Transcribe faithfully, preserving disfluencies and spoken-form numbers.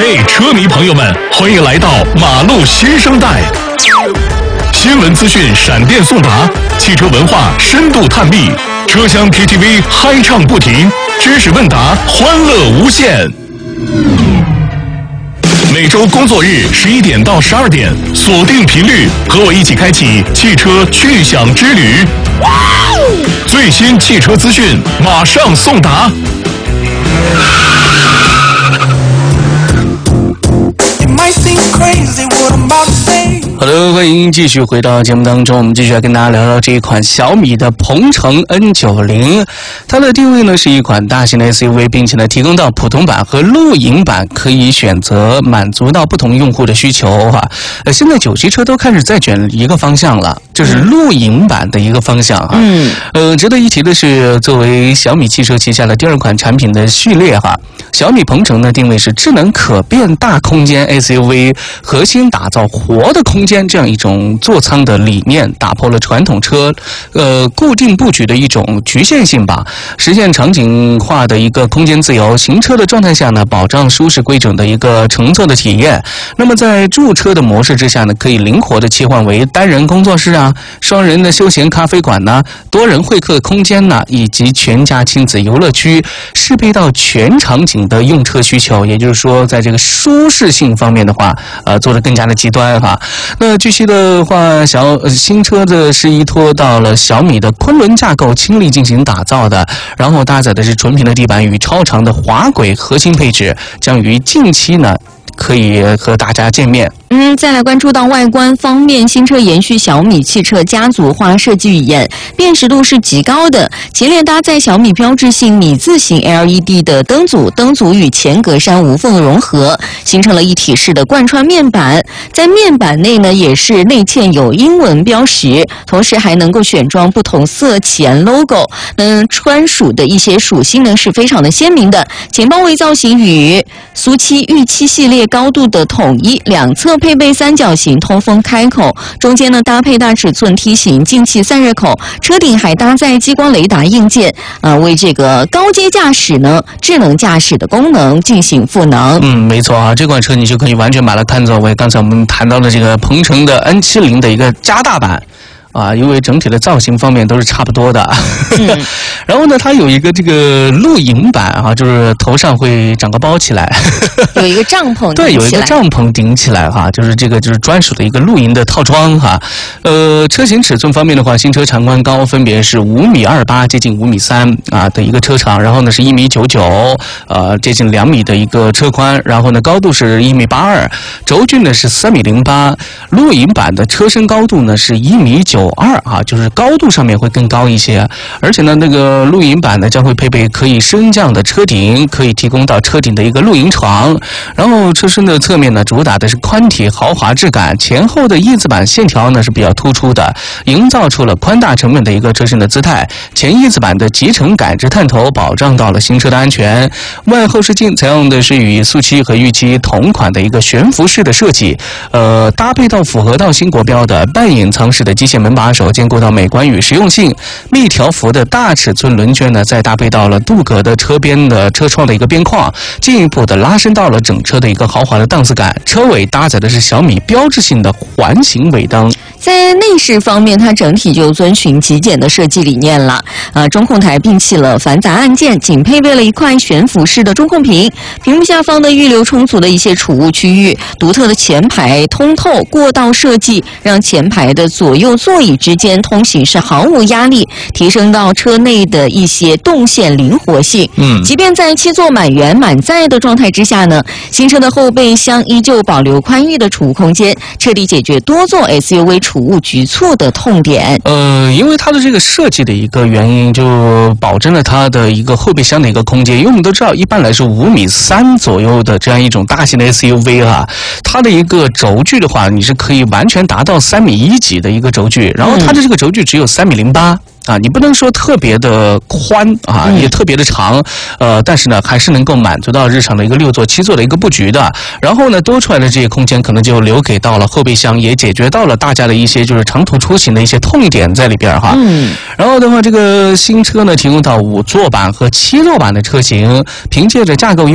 位车迷朋友们，欢迎来到马路新生代。新闻资讯闪电送达，汽车文化深度探秘，车厢 K T V 嗨唱不停，知识问答欢乐无限。每周工作日十一点到十二点，锁定频率，和我一起开启汽车趣享之旅。最新汽车资讯马上送达。 好的，欢迎继续回到节目当中，我们继续来跟大家聊聊这一款小米的鹏程 N 九十， 它的定位呢是一款大型的 S U V， 并且呢提供到普通版和露营版可以选择，满足到不同用户的需求哈。呃，现在九级车都开始在卷一个方向了，就是露营版的一个方向哈。嗯。呃，值得一提的是，作为小米汽车旗下的第二款产品的序列哈，小米鹏程的定位是智能可变大空间 S U V， 核心打造活的空间这样一种座舱的理念，打破了传统车呃固定布局的一种局限性吧，实现场景化的一个空间自由。行车的状态下呢，保障舒适规整的一个乘坐的体验。那么在驻车的模式之下呢，可以灵活的切换为单人工作室啊、双人的休闲咖啡馆呐、多人会客空间呐、以及全家亲子游乐区，适配到全场景的用车需求。也就是说，在这个舒适性方面的话，呃，做得更加的极端哈。那据悉的话，小、呃、新车的是依托到了小米的昆仑架构倾力进行打造的，然后搭载的是纯平的地板与超长的滑轨核心配置，将于近期呢可以和大家见面。 嗯，再来关注到外观方面，新车延续小米汽车家族化设计语言，辨识度是极高的。前脸搭载小米标志性米字形 L E D 的灯组，灯组与前格栅无缝融合，形成了一体式的贯穿面板。在面板内呢，也是内嵌有英文标识，同时还能够选装不同色前 logo。嗯，专属的一些属性呢是非常的鲜明的。前包围造型与苏七、玉七系列高度的统一，两侧配备三角形通风开口，中间呢搭配大尺寸梯形进气散热口，车顶还搭载激光雷达硬件，呃，为这个高阶驾驶呢、智能驾驶的功能进行赋能。 嗯，没错啊，这款车你就可以完全把它看作为刚才我们谈到的这个鹏程的 N 七十 的一个加大版。啊，因为整体的造型方面都是差不多的。嗯、然后呢，它有一个这个露营版啊，就是头上会长个包起来， 有一个帐篷顶起来， 对，有一个帐篷顶起来哈，就是这个就是专属的一个露营的套装哈。呃，车型尺寸方面的话，新车长宽高分别是五米二八，接近五米三啊的一个车长，然后呢是一米九九，呃，接近两米的一个车宽，然后呢高度是一米八二，轴距呢是三米零八，露营版的车身高度呢是一米九。二啊，就是高度上面会更高一些，而且呢，那个露营版呢将会配备可以升降的车顶，可以提供到车顶的一个露营床。然后车身的侧面呢，主打的是宽体豪华质感，前后的翼子板线条呢是比较突出的，营造出了宽大沉稳的一个车身的姿态。前翼子板的集成感知探头保障到了新车的安全。外后视镜采用的是与速七和玉七同款的一个悬浮式的设计，呃，搭配到符合到新国标的半隐藏式的机械门把手，兼顾到美观与实用性。密条幅的大尺寸轮圈呢，再搭配到了镀铬的车边的车窗的一个边框，进一步的拉伸到了整车的一个豪华的档次感。车尾搭载的是小米标志性的环形尾灯。 在内饰方面，它整体就遵循极简的设计理念了。呃，中控台摒弃了繁杂按键，仅配备了一块悬浮式的中控屏，屏幕下方的预留充足的一些储物区域。独特的前排通透过道设计，让前排的左右座椅之间通行是毫无压力，提升到车内的一些动线灵活性。嗯，即便在七座满员满载的状态之下呢，新车的后备箱依旧保留宽裕的储物空间，彻底解决多座 S U V 储物局促的痛点。 呃，因为它的这个设计的一个原因，就保证了它的一个后备箱的一个空间。因为我们都知道，一般来说五米三左右的这样一种大型的 S U V 啊，它的一个轴距的话，你是可以完全达到三米一几的一个轴距，然后它的这个轴距只有三米零八。啊，你不能说特别的宽啊，也特别的长，呃，但是呢，还是能够满足到日常的一个六座、七座的一个布局的。然后呢，多出来的这些空间可能就留给到了后备箱，也解决到了大家的一些就是长途出行的一些痛点在里边哈。嗯。然后的话，这个新车呢，提供到五座版和七座版的车型，凭借着架构